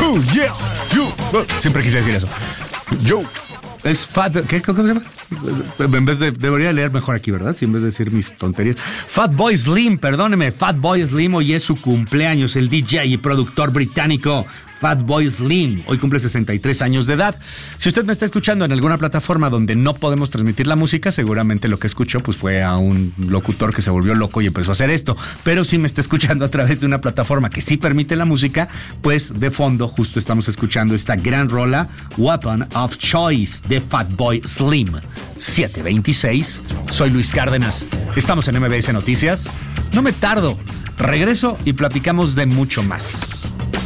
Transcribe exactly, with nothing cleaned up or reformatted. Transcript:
Oh, yeah, yo. Siempre quise decir eso. Yo. Es Fat... ¿Qué? ¿Cómo se llama? En vez de... Debería leer mejor aquí, ¿verdad? Si en vez de decir mis tonterías. Fatboy Slim, perdóneme. Fatboy Slim, hoy es su cumpleaños. El D J y productor británico Fatboy Slim. Hoy cumple sesenta y tres años de edad. Si usted me está escuchando en alguna plataforma donde no podemos transmitir la música, seguramente lo que escuchó pues fue a un locutor que se volvió loco y empezó a hacer esto. Pero si me está escuchando a través de una plataforma que sí permite la música, pues de fondo justo estamos escuchando esta gran rola, Weapon of Choice, de Fatboy Slim. siete veintiséis, soy Luis Cárdenas. Estamos en M B S Noticias. No me tardo. Regreso y platicamos de mucho más.